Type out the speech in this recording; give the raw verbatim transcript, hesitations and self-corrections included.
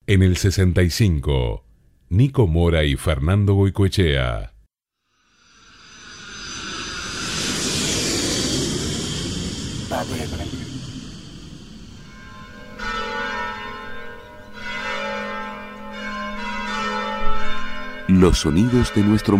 En el sesenta y cinco, Nico Mora y Fernando Goicoechea. Los sonidos de nuestro